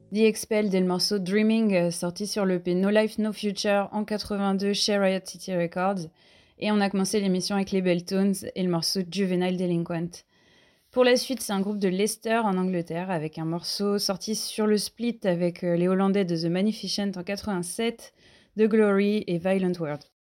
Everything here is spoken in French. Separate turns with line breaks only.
The Expelled et le morceau Dreaming, sorti sur l'EP No Life No Future en 82 chez Riot City Records. Et on a commencé l'émission avec les Belltones et le morceau Juvenile Delinquent. Pour la suite, c'est un groupe de Leicester en Angleterre avec un morceau sorti sur le split avec les Hollandais de The Magnificent en 87, The Glory et Violent World.